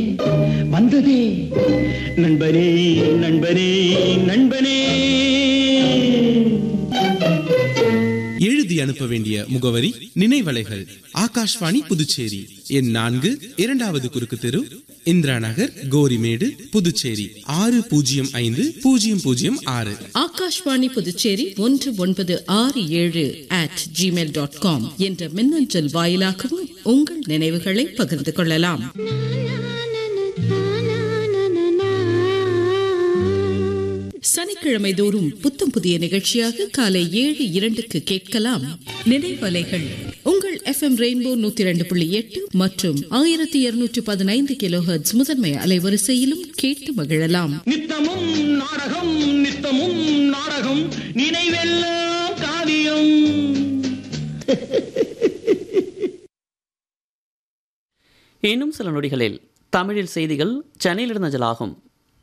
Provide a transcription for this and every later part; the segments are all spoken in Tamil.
வந்ததே நண்பனே நண்பனே நண்பனே. எழுதி அனுப்ப வேண்டிய முகவரி நினைவலைகள், ஆகாஷ்வாணி புதுச்சேரி, எண் 4, 2வது குறுக்கு தெரு, இந்திரா நகர், கோரிமேடு, புதுச்சேரி 605006. ஆகாஷ்வாணி புதுச்சேரி 1967@gmail.com என்ற மின்னஞ்சல் வாயிலாகவும் உங்கள் நினைவுகளை பகிர்ந்து கொள்ளலாம். சனிக்கிழமை தோறும் புத்தம் புதிய நிகழ்ச்சியாக காலை 7:02 கேட்கலாம். நினைவலைகள் உங்கள் FM ரெயின்போ 102.8 மற்றும் 1215 கிலோஹெர்ட்ஸ் முதன்மை அலைவரிசையிலும் கேட்டு மகிழலாம். நித்தமும் நாடகம் நித்தமும் நாடகம், நினைவெல்லாம் காவியம். இன்னும் சில நொடிகளில் தமிழில் செய்திகள் சென்னையிலிருந்து அஞ்சலாகும்.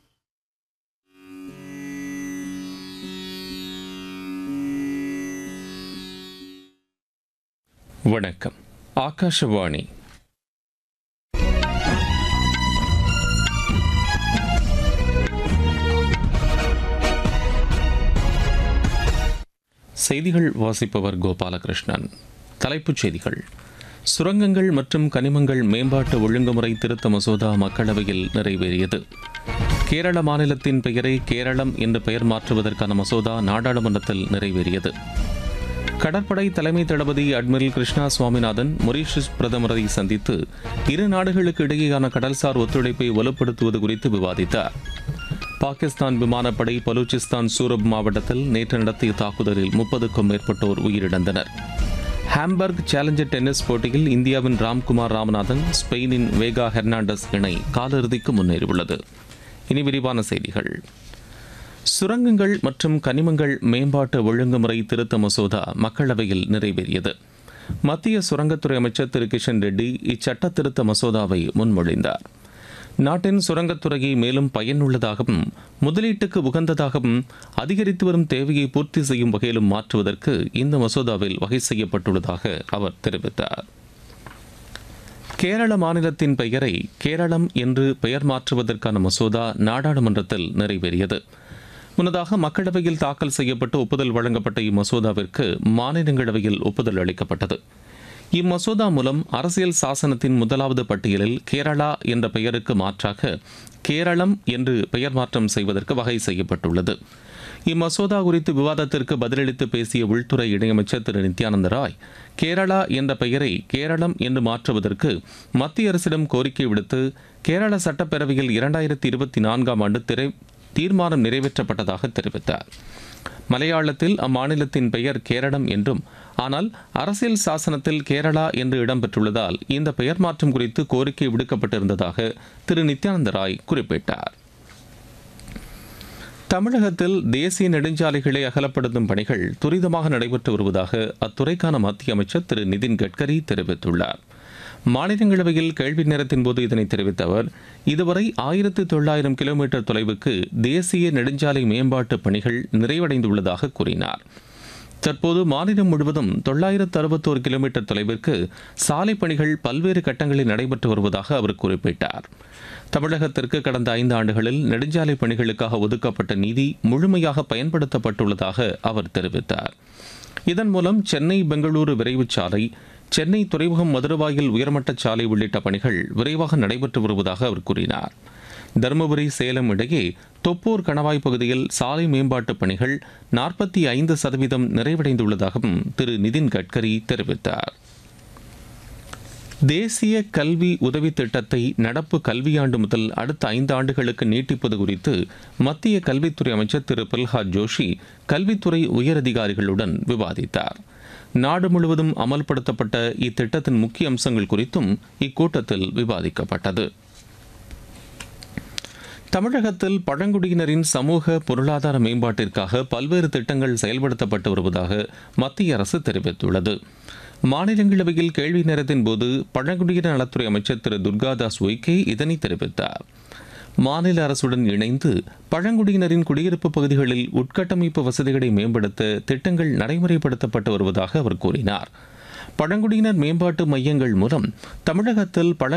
வணக்கம். ஆகாஷவாணி. செய்திகள் வாசிப்பவர் கோபாலகிருஷ்ணன். தலைப்புச் செய்திகள். சுரங்கங்கள் மற்றும் கனிமங்கள் மேம்பாட்டு ஒழுங்குமுறை திருத்த மசோதா மக்களவையில் நிறைவேறியது. கேரள மாநிலத்தின் பெயரை கேரளம் என்று பெயர் மாற்றுவதற்கான மசோதா நாடாளுமன்றத்தில் நிறைவேறியது. கடற்படை தலைமை தளபதி அட்மிரல் கிருஷ்ணா சுவாமிநாதன் மொரீஷியஸ் பிரதமரை சந்தித்து இரு நாடுகளுக்கு இடையேயான கடல்சார் ஒத்துழைப்பை வலுப்படுத்துவது குறித்து விவாதித்தார். பாகிஸ்தான் விமானப்படை பலூச்சிஸ்தான் சூரப் மாவட்டத்தில் நேற்று நடத்திய தாக்குதலில் 30க்கும் மேற்பட்டோர் உயிரிழந்தனர். ஹாம்பர்க் சேலஞ்சர் டென்னிஸ் போட்டியில் இந்தியாவின் ராம்குமார் ராமநாதன் ஸ்பெயினின் வேகா ஹெர்னாண்டஸ் இணை காலிறுதிக்கு முன்னேறியுள்ளது. இனி விரிவான செய்திகள். சுரங்கங்கள் மற்றும் கனிமங்கள் மேம்பாட்டு ஒழுங்குமுறை திருத்த மசோதா மக்களவையில் நிறைவேறியது. மத்திய சுரங்கத்துறை அமைச்சர் திரு கிஷன் ரெட்டி இச்சட்ட திருத்த மசோதாவை முன்மொழிந்தார். நாட்டின் சுரங்கத்துறையை மேலும் பயனுள்ளதாகவும் முதலீட்டுக்கு உகந்ததாகவும் அதிகரித்து வரும் தேவையை பூர்த்தி செய்யும் வகையிலும் மாற்றுவதற்கு இந்த மசோதாவில் வகை செய்யப்பட்டுள்ளதாக அவர் தெரிவித்தார். கேரள மாநிலத்தின் பெயரை கேரளம் என்று பெயர் மாற்றுவதற்கான மசோதா நாடாளுமன்றத்தில் நிறைவேறியது. முன்னதாக மக்களவையில் தாக்கல் செய்யப்பட்டு ஒப்புதல் வழங்கப்பட்ட இம்மசோதாவிற்கு மாநிலங்களவையில் ஒப்புதல் அளிக்கப்பட்டது. இம்மசோதா மூலம் அரசியல் சாசனத்தின் முதலாவது பட்டியலில் கேரளா என்ற பெயருக்கு மாற்றாக கேரளம் என்று பெயர் மாற்றம் செய்வதற்கு வகை செய்யப்பட்டுள்ளது. இம்மசோதா குறித்து விவாதத்திற்கு பதிலளித்து பேசிய உள்துறை இணையமைச்சர் திரு நித்யானந்த ராய், கேரளா என்ற பெயரை கேரளம் என்று மாற்றுவதற்கு மத்திய அரசிடம் கோரிக்கை விடுத்து கேரள சட்டப்பேரவையில் 2024ஆம் ஆண்டு தீர்மானம் நிறைவேற்றப்பட்டதாக தெரிவித்தார். மலையாளத்தில் அம்மாநிலத்தின் பெயர் கேரளம் என்றும், ஆனால் அரசியல் சாசனத்தில் கேரளா என்று இடம்பெற்றுள்ளதால் இந்த பெயர் மாற்றம் குறித்து கோரிக்கை விடுக்கப்பட்டிருந்ததாக திரு நித்யானந்த ராய் குறிப்பிட்டார். தமிழகத்தில் தேசிய நெடுஞ்சாலைகளை அகலப்படுத்தும் பணிகள் துரிதமாக நடைபெற்று வருவதாக அத்துறைக்கான மத்திய அமைச்சர் திரு நிதின் கட்கரி தெரிவித்துள்ளார். மாநிலங்களவையில் கேள்வி நேரத்தின் போது இதனை தெரிவித்த அவர், இதுவரை 1900 கிலோமீட்டர் தொலைவுக்கு தேசிய நெடுஞ்சாலை மேம்பாட்டு பணிகள் நிறைவடைந்துள்ளதாக கூறினார். தற்போது மாநிலம் முழுவதும் 961 கிலோமீட்டர் தொலைவிற்கு சாலை பணிகள் பல்வேறு கட்டங்களில் நடைபெற்று வருவதாக அவர் குறிப்பிட்டார். தமிழகத்திற்கு கடந்த 5 ஆண்டுகளில் நெடுஞ்சாலை பணிகளுக்காக ஒதுக்கப்பட்ட நிதி முழுமையாக பயன்படுத்தப்பட்டுள்ளதாக அவர் தெரிவித்தார். இதன் மூலம் சென்னை பெங்களூரு விரைவுச் சாலை, சென்னை துறைமுகம் மதுரவாயில் உயர்மட்ட சாலை உள்ளிட்ட பணிகள் விரைவாக நடைபெற்று வருவதாக அவர் கூறினார். தருமபுரி சேலம் இடையே தொப்பூர் கணவாய் பகுதியில் சாலை மேம்பாட்டு பணிகள் 45% நிறைவடைந்துள்ளதாகவும் திரு நிதின் கட்கரி தெரிவித்தார். தேசிய கல்வி உதவி திட்டத்தை நடப்பு கல்வியாண்டு முதல் அடுத்த 5 ஆண்டுகளுக்கு நீட்டிப்பது குறித்து மத்திய கல்வித்துறை அமைச்சர் திரு பிரல்ஹாத் ஜோஷி கல்வித்துறை உயரதிகாரிகளுடன் விவாதித்தார். நாடு முழுவதும் அமல்படுத்தப்பட்ட இத்திட்டத்தின் முக்கிய அம்சங்கள் குறித்தும் இக்கூட்டத்தில் விவாதிக்கப்பட்டது. தமிழகத்தில் பழங்குடியினரின் சமூக பொருளாதார மேம்பாட்டிற்காக பல்வேறு திட்டங்கள் செயல்படுத்தப்பட்டு வருவதாக மத்திய அரசு தெரிவித்துள்ளது. மாநிலங்களவையில் கேள்வி நேரத்தின் போது பழங்குடியினர் நலத்துறை அமைச்சர் திரு துர்காதாஸ் உய்கே இதனை தெரிவித்தார். மாநில அரசுடன் இணைந்து பழங்குடியினரின் குடியிருப்பு பகுதிகளில் உட்கட்டமைப்பு வசதிகளை மேம்படுத்த திட்டங்கள் நடைமுறைப்படுத்தப்பட்டு வருவதாக அவர் கூறினார். பழங்குடியினர் மேம்பாட்டு மையங்கள் மூலம் தமிழகத்தில்